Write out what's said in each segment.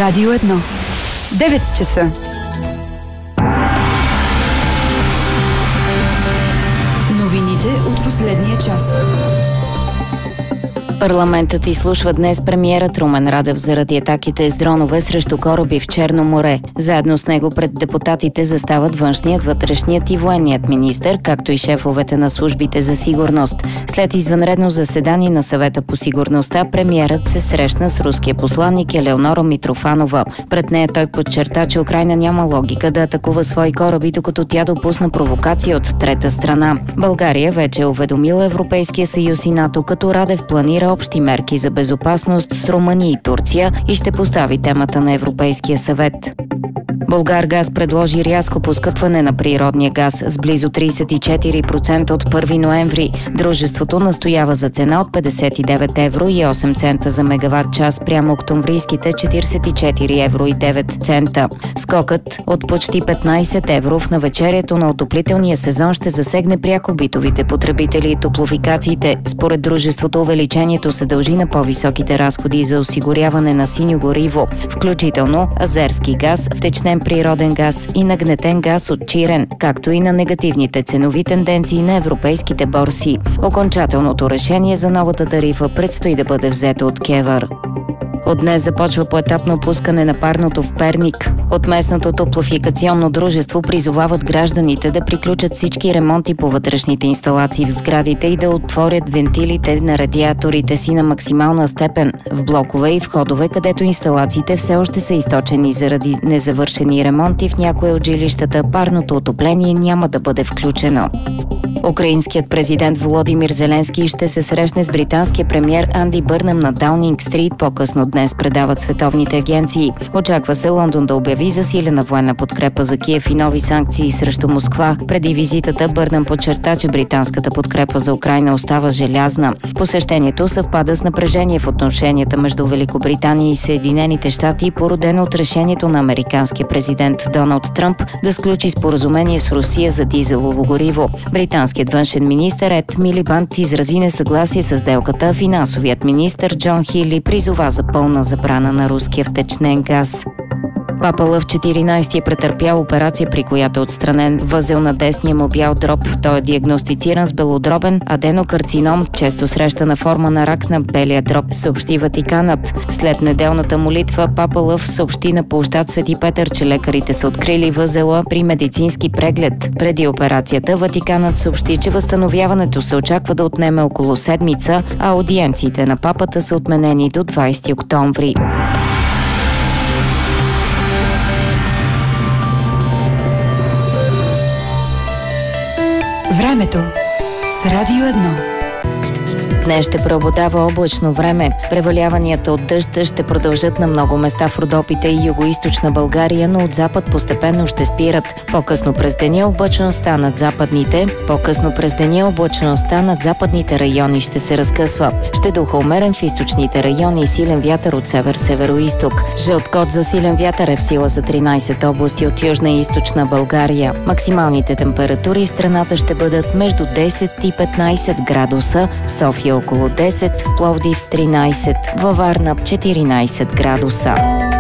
Радио 1. 9 часа. Новините от последния час. Парламентът изслушва днес премиерът Румен Радев заради атаките с дронове срещу кораби в Черно море. Заедно с него пред депутатите застават външният, вътрешният и военният министър, както и шефовете на службите за сигурност. След извънредно заседание на Съвета по сигурността, премиерът се срещна с руския посланник Елеонора Митрофанова. Пред нея той подчерта, че Украйна няма логика да атакува свои кораби, докато тя допусна провокация от трета страна. България вече е уведомила Европейския съюз и НАТО, като Радев планира общи мерки за безопасност с Румъния и Турция и ще постави темата на Европейския съвет. Булгаргаз предложи рязко поскъпване на природния газ с близо 34% от 1 ноември. Дружеството настоява за цена от 59 евро и 8 цента за мегаватт час прямо октомврийските 44 евро и 9 цента. Скокът от почти 15 евро в навечерието на отоплителния сезон ще засегне пряко битовите потребители и топлофикациите. Според дружеството увеличението се дължи на по-високите разходи за осигуряване на синьо гориво, включително азерски газ, втечнен природен газ и нагнетен газ от Чирен, както и на негативните ценови тенденции на европейските борси. Окончателното решение за новата тарифа предстои да бъде взето от КЕВР. От днес започва поетапно пускане на парното в Перник. От местното топлофикационно дружество призовават гражданите да приключат всички ремонти по вътрешните инсталации в сградите и да отворят вентилите на радиаторите си на максимална степен в блокове и входове, където инсталациите все още са източени заради незавършени ремонти. В някои от жилищата парното отопление няма да бъде включено. Украинският президент Володимир Зеленски ще се срещне с британския премиер Анди Бърнъм на Даунинг Стрит. По-късно днес предават световните агенции. Очаква се Лондон да обяви засилена военна подкрепа за Киев и нови санкции срещу Москва. Преди визитата Бърнъм подчерта, че британската подкрепа за Украйна остава желязна. Посещението съвпада с напрежение в отношенията между Великобритания и Съединените щати, породено от решението на американския президент Доналд Тръмп да сключи споразумение с Русия за дизелово гориво. Британският външен министър Ед Милибанд изрази несъгласие с сделката. Финансовият министър Джон Хили призова за пълна забрана на руския втечнен газ. Папа Лъв 14 е претърпял операция, при която е отстранен възел на десния му бял дроб. Той е диагностициран с белодробен аденокарцином, често срещана форма на рак на белия дроб, съобщи Ватиканът. След неделната молитва Папа Лъв съобщи на площад Свети Петър, че лекарите са открили възела при медицински преглед. Преди операцията Ватиканът съобщи, че възстановяването се очаква да отнеме около седмица, а аудиенциите на папата са отменени до 20 октомври. Времето с Радио 1. Днес ще преобладава облачно време. Преваляванията от дъжд ще продължат на много места в Родопите и югоизточна България, но от запад постепенно ще спират. По-късно през деня облачността над западните райони ще се разкъсва. Ще духа умерен в източните райони и силен вятър от север-североизток. Жълт код за силен вятър е в сила за 13 области от южна и източна България. Максималните температури в страната ще бъдат между 10 и 15 градуса, в София около 10, в Пловдив 13, във Варна 14 градуса.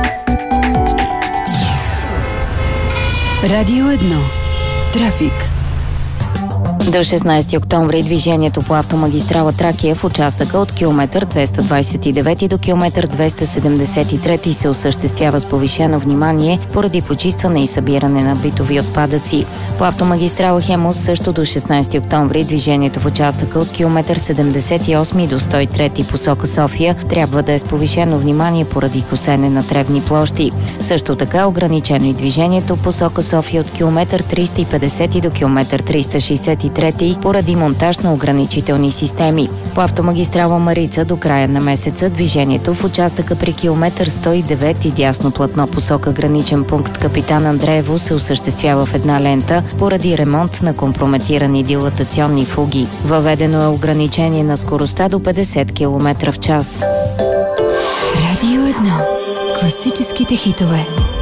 Радио 1. Трафик. До 16 октомври движението по автомагистрала Тракия в участъка от километър 229 до километър 273 се осъществява с повишено внимание поради почистване и събиране на битови отпадъци. По автомагистрала Хемус също до 16 октомври движението в участъка от километър 78 до 103 посока София трябва да е с повишено внимание поради косене на тревни площи. Също така ограничено и движението посока София от километър 350 до километър 363 поради монтаж на ограничителни системи. По автомагистрала Марица до края на месеца движението в участъка при километър 109 и дясно платно посока граничен пункт Капитан Андреево се осъществява в една лента поради ремонт на компрометирани дилатационни фуги. Въведено е ограничение на скоростта до 50 км в час. Радио 1. Класическите хитове.